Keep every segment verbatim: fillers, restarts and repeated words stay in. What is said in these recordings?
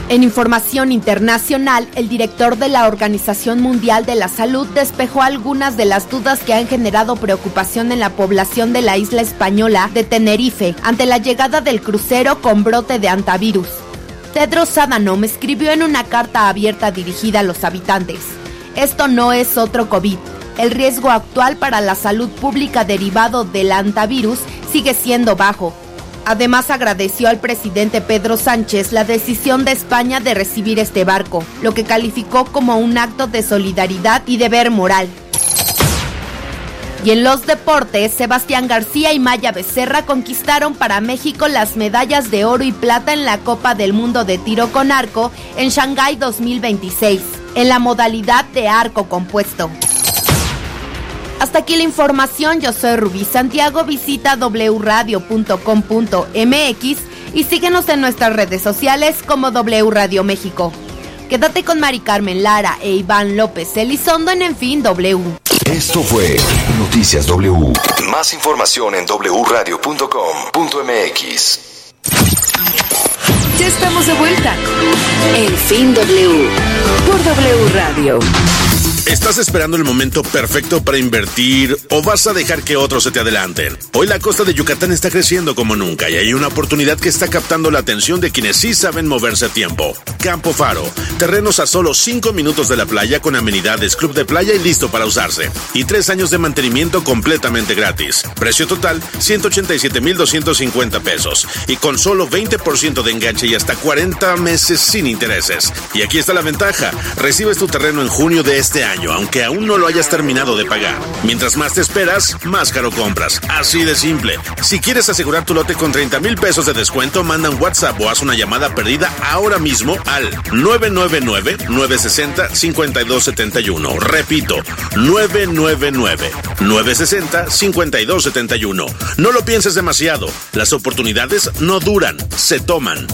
En información internacional, el director de la Organización Mundial de la Salud despejó algunas de las dudas que han generado preocupación en la población de la isla española de Tenerife ante la llegada del crucero con brote de hantavirus. Tedros Adhanom escribió en una carta abierta dirigida a los habitantes: esto no es otro COVID. El riesgo actual para la salud pública derivado del hantavirus sigue siendo bajo. Además, agradeció al presidente Pedro Sánchez la decisión de España de recibir este barco, lo que calificó como un acto de solidaridad y deber moral. Y en los deportes, Sebastián García y Maya Becerra conquistaron para México las medallas de oro y plata en la Copa del Mundo de Tiro con Arco en Shanghái dos mil veintiséis, en la modalidad de arco compuesto. Hasta aquí la información, yo soy Rubí Santiago, visita doble u radio punto com punto m x y síguenos en nuestras redes sociales como W Radio México. Quédate con Mari Carmen Lara e Iván López Elizondo en En Fin W. Esto fue Noticias W. Más información en doble u radio punto com punto m x. Ya estamos de vuelta. En Fin W. Por W Radio. ¿Estás esperando el momento perfecto para invertir o vas a dejar que otros se te adelanten? Hoy la costa de Yucatán está creciendo como nunca y hay una oportunidad que está captando la atención de quienes sí saben moverse a tiempo. Campo Faro, terrenos a solo cinco minutos de la playa con amenidades, club de playa y listo para usarse. Y tres años de mantenimiento completamente gratis. Precio total, ciento ochenta y siete mil doscientos cincuenta pesos. Y con solo veinte por ciento de enganche y hasta cuarenta meses sin intereses. Y aquí está la ventaja, recibes tu terreno en junio de este año, aunque aún no lo hayas terminado de pagar. Mientras más te esperas, más caro compras. Así de simple. Si quieres asegurar tu lote con treinta mil pesos de descuento, manda un WhatsApp o haz una llamada perdida ahora mismo al nueve nueve nueve, nueve seis cero, cinco dos siete uno. Repito, nueve nueve nueve, nueve seis cero, cinco dos siete uno. No lo pienses demasiado. Las oportunidades no duran, se toman.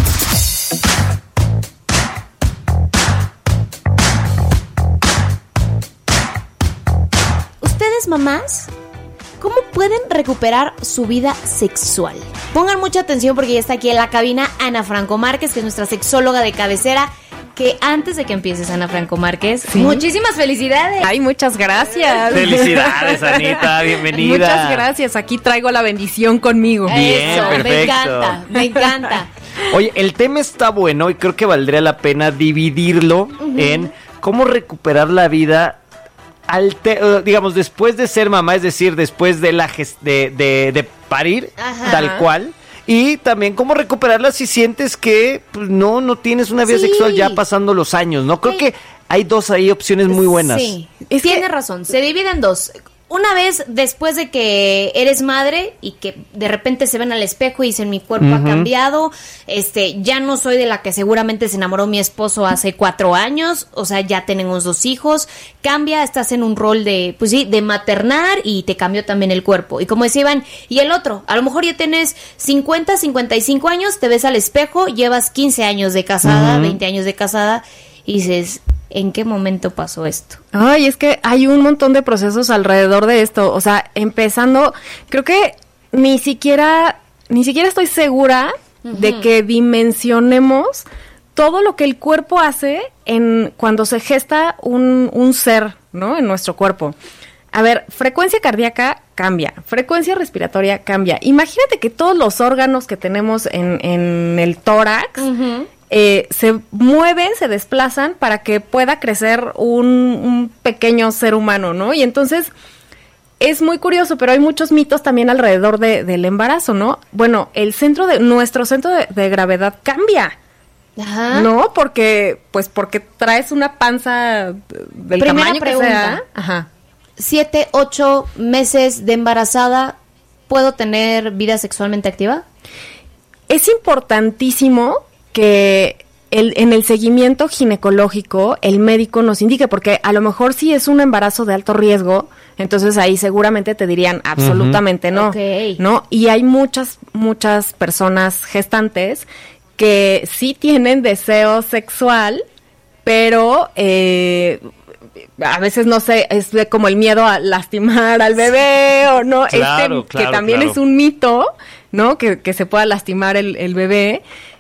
Mamás, ¿cómo pueden recuperar su vida sexual? Pongan mucha atención porque ya está aquí en la cabina Ana Franco Márquez, que es nuestra sexóloga de cabecera. Que antes de que empieces, Ana Franco Márquez, ¿sí? Muchísimas felicidades. Ay, muchas gracias. Felicidades, Anita, bienvenida. Muchas gracias, aquí traigo la bendición conmigo. Bien, Eso, perfecto. Me encanta, me encanta. Oye, el tema está bueno y creo que valdría la pena dividirlo uh-huh. en cómo recuperar la vida al te- digamos, después de ser mamá, es decir, después de la gest- de, de, de parir, Ajá. tal cual, y también cómo recuperarla si sientes que pues, no, no tienes una vida sí. sexual ya pasando los años, ¿no? Creo sí. que hay dos ahí opciones muy buenas. Sí, tiene razón, se divide en dos. Una vez después de que eres madre y que de repente se ven al espejo y dicen mi cuerpo uh-huh. ha cambiado, este, ya no soy de la que seguramente se enamoró mi esposo hace cuatro años, o sea, ya tenemos dos hijos, cambia, estás en un rol de, pues sí, de maternar y te cambió también el cuerpo. Y como decía Iván, y el otro, a lo mejor ya tienes cincuenta, cincuenta y cinco años, te ves al espejo, llevas quince años de casada, uh-huh. veinte años de casada y dices, ¿en qué momento pasó esto? Ay, es que hay un montón de procesos alrededor de esto. O sea, empezando, creo que ni siquiera, ni siquiera estoy segura uh-huh. de que dimensionemos todo lo que el cuerpo hace en cuando se gesta un, un ser, ¿no? En nuestro cuerpo. A ver, frecuencia cardíaca cambia, frecuencia respiratoria cambia. Imagínate que todos los órganos que tenemos en, en el tórax uh-huh. Eh, se mueven, se desplazan para que pueda crecer un, un pequeño ser humano, ¿no? Y entonces es muy curioso, pero hay muchos mitos también alrededor de, del embarazo, ¿no? Bueno, el centro de nuestro centro de, de gravedad cambia, Ajá. ¿no? Porque, pues, porque traes una panza del Primera tamaño pregunta. que sea. Ajá. Siete, ocho meses de embarazada, ¿puedo tener vida sexualmente activa? Es importantísimo que el, en el seguimiento ginecológico el médico nos indique, porque a lo mejor si es un embarazo de alto riesgo, entonces ahí seguramente te dirían absolutamente uh-huh. no, okay. ¿no? Y hay muchas, muchas personas gestantes que sí tienen deseo sexual, pero eh, a veces no sé, es de como el miedo a lastimar al bebé o no, claro, este, claro, que también claro. es un mito, ¿no? Que, que se pueda lastimar el, el bebé.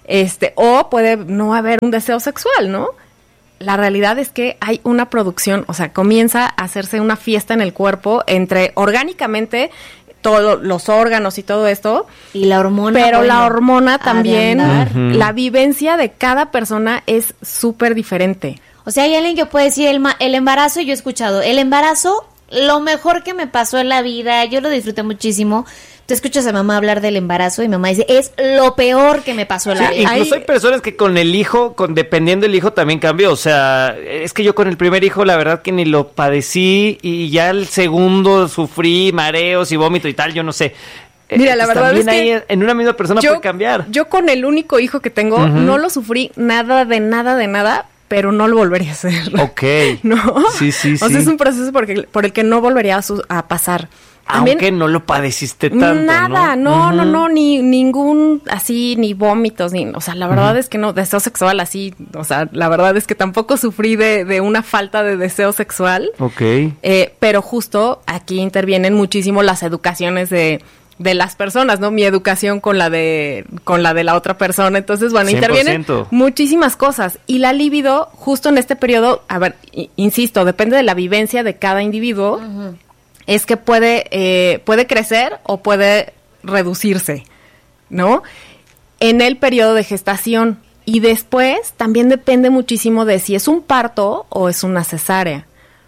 este, o puede no haber un deseo sexual, ¿no? La realidad es que hay una producción, o sea, comienza a hacerse una fiesta en el cuerpo entre orgánicamente todos los órganos y todo esto. Y la hormona. Pero bueno, la hormona también, Uh-huh. la vivencia de cada persona es súper diferente. O sea, hay alguien que puede decir el, ma- el embarazo, yo he escuchado, el embarazo, lo mejor que me pasó en la vida, yo lo disfruté muchísimo. Tú escuchas a mamá hablar del embarazo y mamá dice, es lo peor que me pasó en Sí, la vida. incluso hay personas que con el hijo, con dependiendo del hijo también cambió. O sea, es que yo con el primer hijo la verdad que ni lo padecí y ya el segundo sufrí mareos y vómito y tal, yo no sé. Mira, la Pues verdad es también que ahí en una misma persona puede cambiar. Yo con el único hijo que tengo, Ujú. no lo sufrí nada de nada de nada, pero no lo volvería a hacer. Ok. ¿No? Sí, sí, O sea, sí. es un proceso porque, por el que no volvería a, su- a pasar. También, Aunque no lo padeciste tanto, nada, no, ¿no? no, Ujú. no, ni ningún así, ni vómitos, ni, o sea, la verdad es que no, deseo sexual así, o sea, la verdad es que tampoco sufrí de, de una falta de deseo sexual. Ok. Eh, pero justo aquí intervienen muchísimo las educaciones de, de las personas, ¿no? Mi educación con la de con la de la otra persona. Entonces, bueno, cien por intervienen ciento. muchísimas cosas. Y la libido, justo en este periodo, a ver, i- insisto, depende de la vivencia de cada individuo, es que puede, eh, puede crecer o puede reducirse, ¿no? En el periodo de gestación. Y después también depende muchísimo de si es un parto o es una cesárea.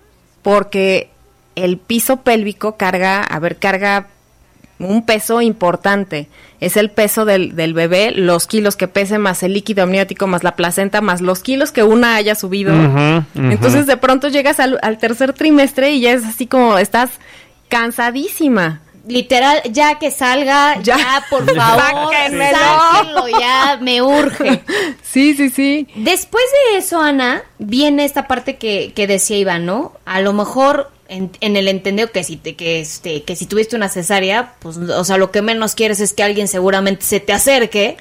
Porque el piso pélvico carga, a ver, carga un peso importante. Es el peso del, del bebé, los kilos que pese, más el líquido amniótico, más la placenta, más los kilos que una haya subido. Ujú, ujú. Entonces, de pronto llegas al, al tercer trimestre y ya es así como estás cansadísima. Literal, ya que salga, ya, Ya. por favor, Sáquenmelo. sáquenlo, ya me urge. Sí, sí, sí. Después de eso, Ana, viene esta parte que, que decía Iván, ¿no? A lo mejor en, en el entendido que si te, que este, que si tuviste una cesárea, pues, o sea, lo que menos quieres es que alguien seguramente se te acerque.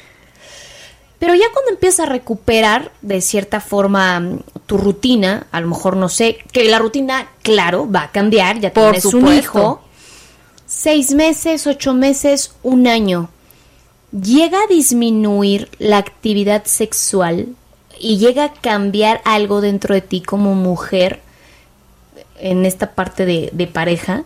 Pero ya cuando empiezas a recuperar de cierta forma mm, tu rutina, a lo mejor no sé, que la rutina, claro, va a cambiar, ya Por tienes un supuesto. hijo. Seis meses, ocho meses, un año. ¿Llega a disminuir la actividad sexual y llega a cambiar algo dentro de ti como mujer en esta parte de, de pareja?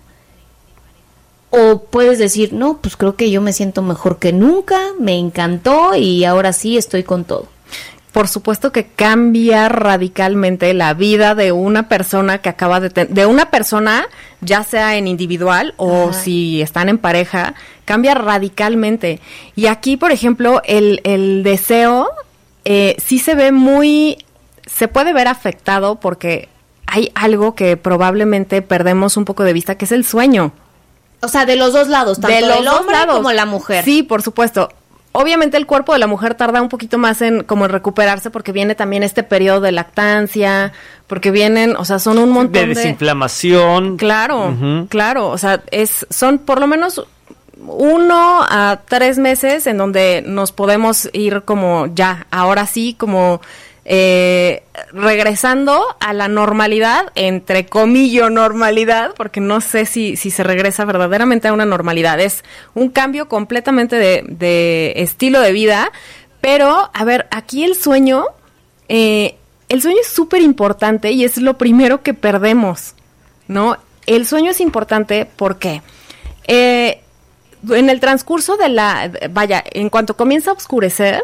¿O puedes decir, no, pues creo que yo me siento mejor que nunca, me encantó y ahora sí estoy con todo? Por supuesto que cambia radicalmente la vida de una persona que acaba de tener, de una persona, ya sea en individual o Ajá. si están en pareja, cambia radicalmente. Y aquí, por ejemplo, el, el deseo eh, sí se ve muy, se puede ver afectado porque hay algo que probablemente perdemos un poco de vista, que es el sueño. O sea, de los dos lados, tanto De los del dos hombre lados. como la mujer. Sí, por supuesto. Obviamente el cuerpo de la mujer tarda un poquito más en como en recuperarse porque viene también este periodo de lactancia, porque vienen, o sea, son un montón De de... desinflamación. Claro, Ujú. claro, o sea, es son por lo menos uno a tres meses en donde nos podemos ir como ya, ahora sí, como eh, regresando a la normalidad, entre comillas normalidad, porque no sé si, si se regresa verdaderamente a una normalidad, es un cambio completamente de, de estilo de vida, pero, a ver, aquí el sueño, eh, el sueño es súper importante y es lo primero que perdemos, ¿no? El sueño es importante porque eh, en el transcurso de la, vaya, en cuanto comienza a oscurecer,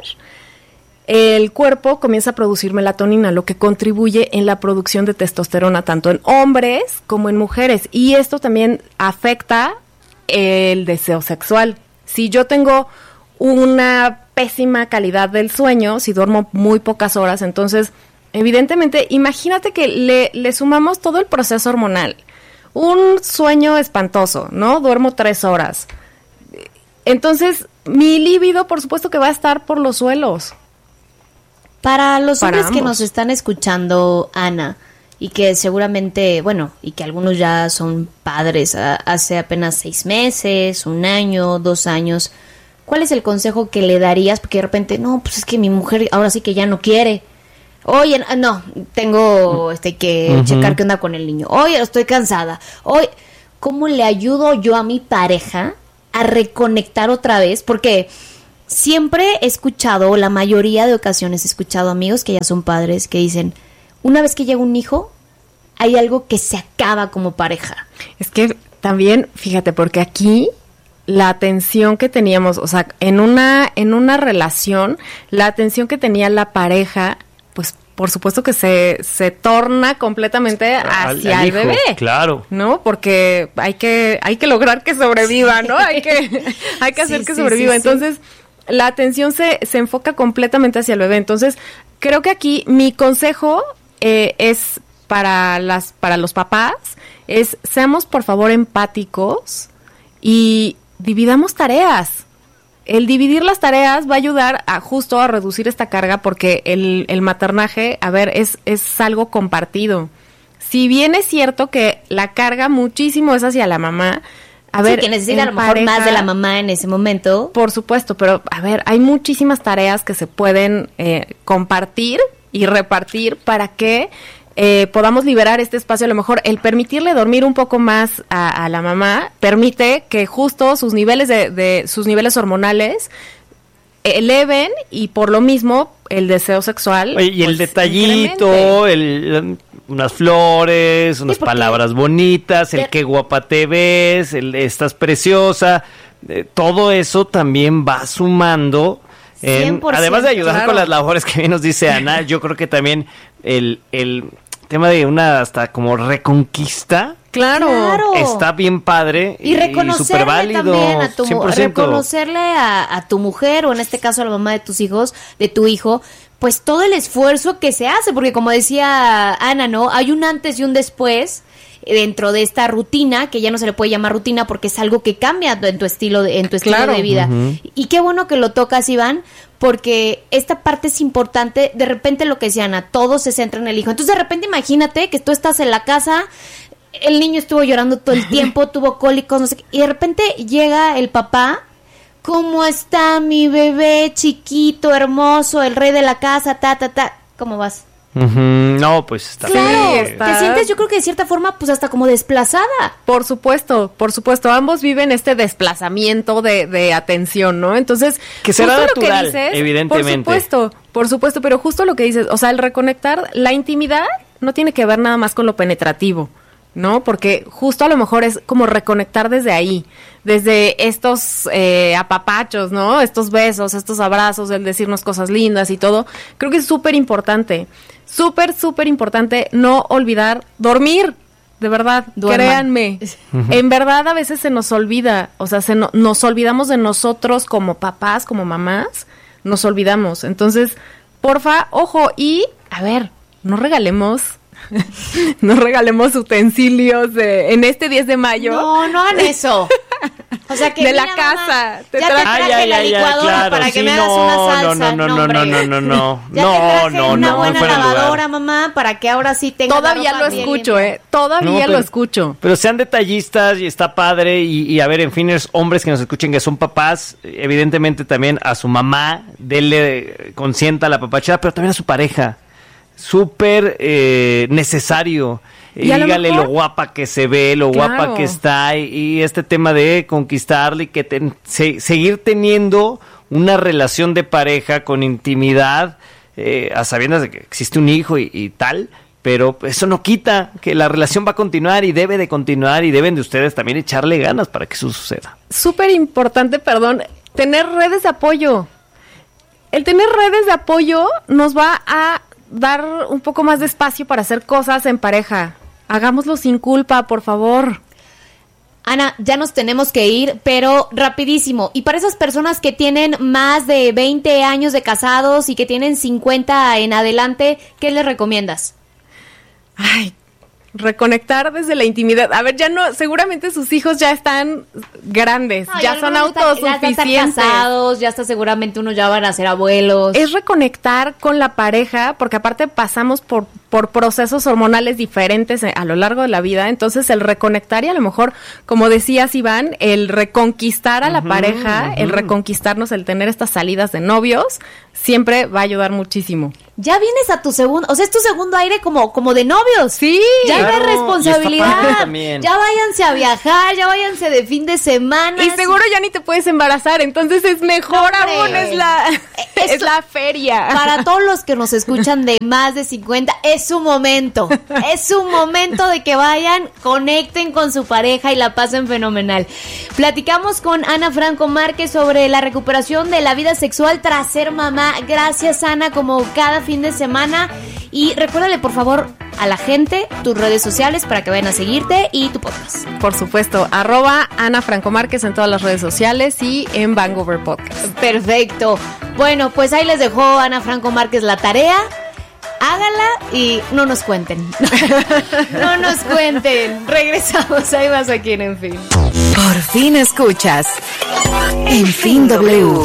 el cuerpo comienza a producir melatonina, lo que contribuye en la producción de testosterona tanto en hombres como en mujeres. Y esto también afecta el deseo sexual. Si yo tengo una pésima calidad del sueño, si duermo muy pocas horas, entonces, evidentemente, imagínate que le, le sumamos todo el proceso hormonal. Un sueño espantoso, ¿no? Duermo tres horas. Entonces, mi líbido, por supuesto que va a estar por los suelos. Para los Para hombres que ambos. nos están escuchando, Ana, y que seguramente, bueno, y que algunos ya son padres a- hace apenas seis meses, un año, dos años, ¿cuál es el consejo que le darías? Porque de repente, no, pues es que mi mujer ahora sí que ya no quiere. Oye, no, tengo este que Ujú. checar qué onda con el niño. Oye, estoy cansada. Oye, ¿cómo le ayudo yo a mi pareja a reconectar otra vez? Porque siempre he escuchado, o la mayoría de ocasiones he escuchado amigos que ya son padres que dicen, una vez que llega un hijo, hay algo que se acaba como pareja. Es que también, fíjate, porque aquí la atención que teníamos, o sea, en una, en una relación, la atención que tenía la pareja, pues por supuesto que se, se torna completamente hacia al, al el bebé. Claro. ¿No? Porque hay que, hay que lograr que sobreviva, ¿no? Hay que, hay que hacer Sí, que sí, sobreviva. sí, sí. Entonces, la atención se, se enfoca completamente hacia el bebé. Entonces, creo que aquí mi consejo eh, es para las, para los papás, es seamos por favor empáticos y dividamos tareas. El dividir las tareas va a ayudar a justo a reducir esta carga porque el, el maternaje, a ver, es, es algo compartido. Si bien es cierto que la carga muchísimo es hacia la mamá, a Sí, ver, que necesita a en lo mejor pareja, más de la mamá en ese momento. por supuesto, pero a ver, hay muchísimas tareas que se pueden eh, compartir y repartir para que eh, podamos liberar este espacio. A lo mejor el permitirle dormir un poco más a, a la mamá permite que justo sus niveles de, de sus niveles hormonales eleven y por lo mismo el deseo sexual. Oye, y el pues, detallito, el, unas flores, unas porque- palabras bonitas, el Te- qué guapa te ves, el estás preciosa, eh, todo eso también va sumando. En, cien por ciento, además de ayudar claro. con las labores que bien nos dice Ana, yo creo que también el, el tema de una hasta como reconquista Claro. Claro. está bien padre Y reconocerle súper válido, también a tu cien mu- por ciento. reconocerle a, a tu mujer, o en este caso a la mamá de tus hijos, de tu hijo, pues todo el esfuerzo que se hace, porque como decía Ana, ¿no? Hay un antes y un después dentro de esta rutina, que ya no se le puede llamar rutina porque es algo que cambia en tu estilo de, en tu estilo Claro. de vida. Ujú. Y qué bueno que lo tocas, Iván, porque esta parte es importante. De repente lo que decía Ana, todo se centra en el hijo. Entonces de repente imagínate que tú estás en la casa, el niño estuvo llorando todo el tiempo, tuvo cólicos, no sé qué, y de repente llega el papá. ¿Cómo está mi bebé chiquito, hermoso, el rey de la casa, ta, ta, ta? ¿Cómo vas? Ujú, no, pues está Claro, bien. está- te sientes, yo creo que de cierta forma, pues hasta como desplazada. Por supuesto, por supuesto, ambos viven este desplazamiento de, de atención, ¿no? Entonces, Que será justo lo natural, dices, evidentemente. Por supuesto, por supuesto, pero justo lo que dices, o sea, el reconectar, la intimidad no tiene que ver nada más con lo penetrativo, ¿no? Porque justo a lo mejor es como reconectar desde ahí, desde estos eh, apapachos, ¿no? Estos besos, estos abrazos, el decirnos cosas lindas y todo. Creo que es súper importante, súper, súper importante no olvidar dormir. De verdad, Duerman. créanme. En verdad a veces se nos olvida, o sea, se no- nos olvidamos de nosotros como papás, como mamás, nos olvidamos. Entonces, porfa, ojo, y a ver, no regalemos, no regalemos utensilios de- en este diez de mayo. No, no hagan eso. O sea que De la mira, mamá, casa, te ya te traje- traje Ay, ay, la ay, ay, licuadora claro, para que sí, me hagas no, una no, salsa. no, no, no, hombre. no, no, no, Ya no, te traje no, una no, buena fuera de lugar. lavadora, mamá, para que ahora sí tenga Todavía la lo ropa bien escucho, limpia. ¿eh? Todavía No, lo pero- escucho. Pero sean detallistas y está padre. Y, y a ver, en fin, es hombres que nos escuchen que son papás, evidentemente también a su mamá, denle, consienta la papachada, pero también a su pareja. Súper eh, necesario. Y a lo Dígale mejor- lo guapa que se ve, lo Claro. guapa que está. Y, y este tema de conquistarle y que ten- se- seguir teniendo una relación de pareja con intimidad, eh, a sabiendas de que existe un hijo y, y tal. Pero eso no quita que la relación va a continuar y debe de continuar y deben de ustedes también echarle ganas para que eso suceda. Súper importante, perdón, tener redes de apoyo. El tener redes de apoyo nos va a dar un poco más de espacio para hacer cosas en pareja. Hagámoslo sin culpa, por favor. Ana, ya nos tenemos que ir, pero rapidísimo. Y para esas personas que tienen más de veinte años de casados y que tienen cincuenta en adelante, ¿qué les recomiendas? Ay, reconectar desde la intimidad. A ver, ya no, seguramente sus hijos ya están grandes, No, ya y son algunos están- Ya están autosuficientes. casados, ya está seguramente unos ya van a ser abuelos. Es reconectar con la pareja, porque aparte pasamos por, por procesos hormonales diferentes a lo largo de la vida, entonces el reconectar y a lo mejor, como decías, Iván, el reconquistar a la pareja, el reconquistarnos, el tener estas salidas de novios, siempre va a ayudar muchísimo. ya vienes a tu segundo, o sea, es tu segundo aire como, como de novios. Sí. Ya claro, no hay responsabilidad. también. Ya váyanse a viajar, ya váyanse de fin de semana. Y seguro ya ni te puedes embarazar, entonces es mejor No, aún, es la, Esto, es la feria. Para todos los que nos escuchan de más de cincuenta, es su momento. Es su momento de que vayan, conecten con su pareja y la pasen fenomenal. Platicamos con Ana Franco Márquez sobre la recuperación de la vida sexual tras ser mamá. Gracias, Ana, como cada fin de semana. Y recuérdale, por favor, a la gente tus redes sociales para que vayan a seguirte y tu podcast. Por supuesto, arroba Ana Franco Márquez en todas las redes sociales y en Vancouver Podcast. Perfecto. Bueno, pues ahí les dejó Ana Franco Márquez la tarea. Háganla y no nos cuenten. No nos cuenten. Regresamos, ahí vas aquí en En Fin. Por fin escuchas En Fin W.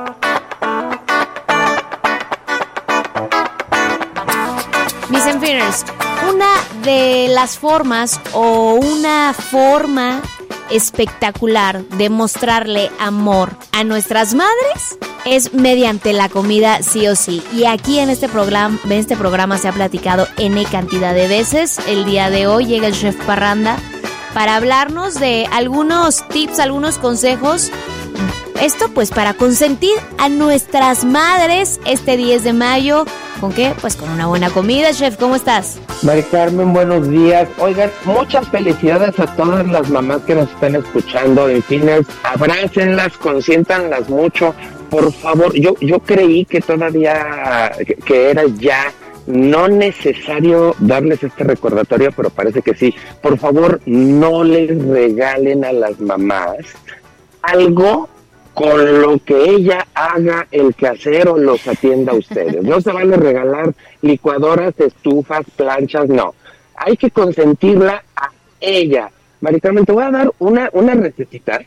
Mis Enfiners, una de las formas o una forma espectacular de mostrarle amor a nuestras madres es mediante la comida, sí o sí. Y aquí en este programa, en este programa se ha platicado N cantidad de veces. El día de hoy llega el chef Parranda para hablarnos de algunos tips, algunos consejos. Esto pues para consentir a nuestras madres este diez de mayo. ¿Con qué? Pues con una buena comida, chef. ¿Cómo estás? Mari Carmen, buenos días. Oigan, muchas felicidades a todas las mamás que nos están escuchando. En fin, abrácenlas, consiéntanlas mucho. Por favor, yo yo creí que todavía, que, que era ya no necesario darles este recordatorio, pero parece que sí. Por favor, no les regalen a las mamás algo con lo que ella haga el quehacer o los atienda a ustedes. No se vale regalar licuadoras, estufas, planchas, no. Hay que consentirla a ella. Mari Carmen, te voy a dar una, una recetita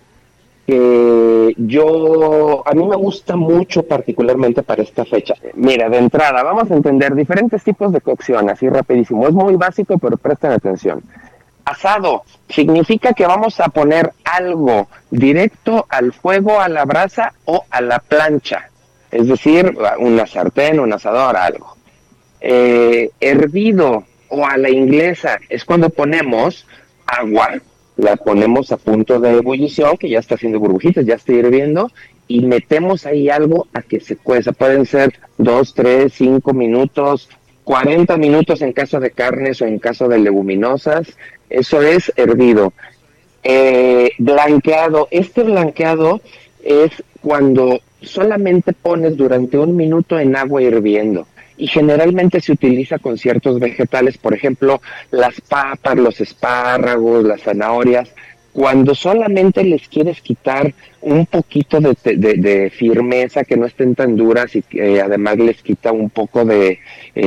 que yo, a mí me gusta mucho particularmente para esta fecha. Mira, de entrada, vamos a entender diferentes tipos de cocción, así rapidísimo. Es muy básico, pero presten atención. Asado significa que vamos a poner algo directo al fuego, a la brasa o a la plancha, es decir, una sartén, un asador, algo. Eh, hervido o a la inglesa es cuando ponemos agua, la ponemos a punto de ebullición, que ya está haciendo burbujitas, ya está hirviendo, y metemos ahí algo a que se cueza. Pueden ser dos, tres, cinco minutos, cuarenta minutos en caso de carnes o en caso de leguminosas. Eso es hervido. Eh, blanqueado. Este blanqueado es cuando solamente pones durante un minuto en agua hirviendo. Y generalmente se utiliza con ciertos vegetales, por ejemplo, las papas, los espárragos, las zanahorias. Cuando solamente les quieres quitar un poquito de, de, de firmeza, que no estén tan duras y que eh, además les quita un poco de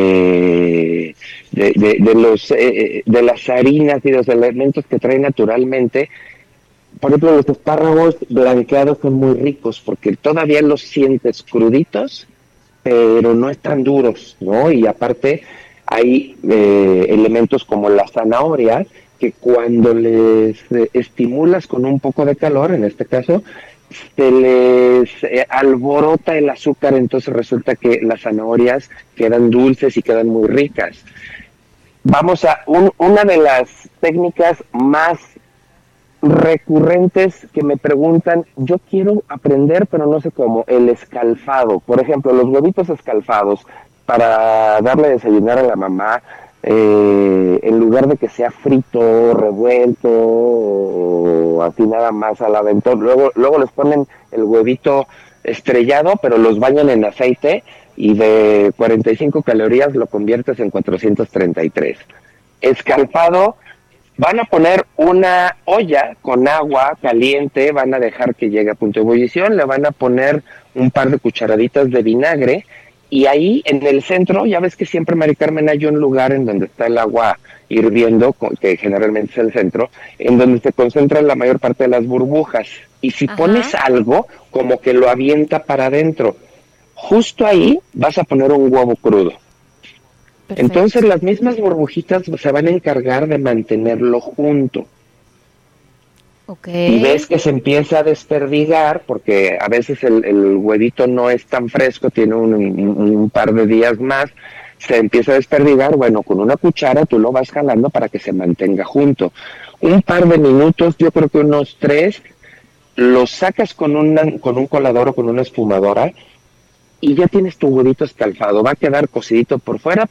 eh, de, de, de los eh, de las harinas y los elementos que trae naturalmente. Por ejemplo, los espárragos blanqueados son muy ricos porque todavía los sientes cruditos, pero no están duros, ¿no? Y aparte hay eh, elementos como la zanahoria, que cuando les eh, estimulas con un poco de calor, en este caso, se les eh, alborota el azúcar, entonces resulta que las zanahorias quedan dulces y quedan muy ricas. Vamos a un, una de las técnicas más recurrentes que me preguntan, yo quiero aprender pero no sé cómo, el escalfado. Por ejemplo, los huevitos escalfados para darle a desayunar a la mamá. Eh, en lugar de que sea frito, revuelto o así nada más al aventón, luego, luego les ponen el huevito estrellado, pero los bañan en aceite y de cuarenta y cinco calorías lo conviertes en cuatrocientos treinta y tres. Escalfado, van a poner una olla con agua caliente, van a dejar que llegue a punto de ebullición, le van a poner un par de cucharaditas de vinagre. Y ahí en el centro, ya ves que siempre, Mari Carmen, hay un lugar en donde está el agua hirviendo, que generalmente es el centro, en donde se concentran la mayor parte de las burbujas. Y si Ajá. pones algo, como que lo avienta para adentro. Justo ahí vas a poner un huevo crudo. Perfecto. Entonces las mismas burbujitas se van a encargar de mantenerlo junto. Okay. Y ves que se empieza a desperdigar, porque a veces el, el huevito no es tan fresco, tiene un, un, un par de días más, se empieza a desperdigar. Bueno, con una cuchara tú lo vas jalando para que se mantenga junto. Un par de minutos, yo creo que unos tres, lo sacas con, una, con un colador o con una espumadora y ya tienes tu huevito escalfado. Va a quedar cocidito por fuera,